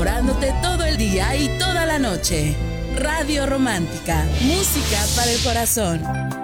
enamorándote todo el día y toda la noche. Radio Romántica, música para el corazón.